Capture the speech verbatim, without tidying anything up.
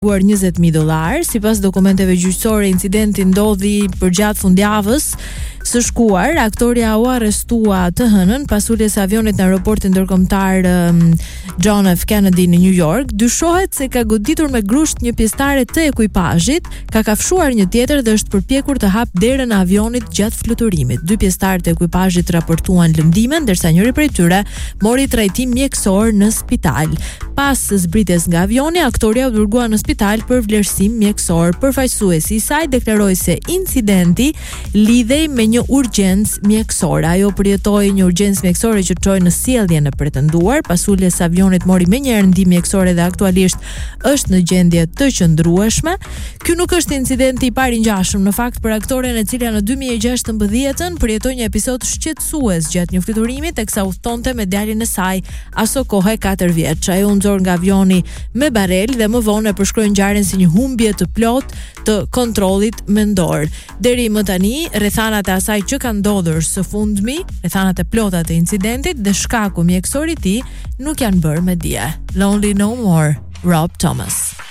njëzet mijë dollar. Sipas dokumenteve gjyqësore, incidenti ndodhi përgjatë fundjavës së shkuar. Aktoria u arrestua të hënën pas uljes së avionit në aeroportin ndërkombëtar um, John F. Kennedy në New York. Dyshohet se ka goditur me grusht një pjesëtare të ekuipazhit, ka kafshuar një tjetër dhe është përpjekur të hap derën e avionit gjatë fluturimit. Dy pjesëtarë të ekuipazhit raportuan lëndime, ndërsa njëri prej tyre mori trajtim mjekësor në spital. Pas zbritjes nga avioni, aktoria u dërguar në spital për vlerësim mjekësor. Përfaqësuesi i saj deklaroi se incidenti lidhej me një urgjencë mjekësore. Ajo përjetoi një urgjencë mjekësore që çoi në sjelljen e pretenduar. Pas uljes së avionit mori menjëherë ndihmë mjekësore dhe aktualisht është në gjendje të qëndrueshme. Ky nuk është incidenti i parë i ngjashëm në fakt për aktoren e cila në dy mijë e gjashtëmbëdhjetë përjetoi një episod shqetësues gjatë një fluturimi teksa udhtonte me djalin e saj aso kohë katër vjeç. Ajo u nxor nga avioni me barel dhe më vonë e përshkroi ngjarjen si një humbje të plot të kontrollit mendor. Deri më tani, rrethanat e asaj që ka ndodhur së fundmi, rrethanat e plota të incidentit dhe shkaku mjekësor i tij nuk janë bërë me dije. Lonely No More, Rob Thomas.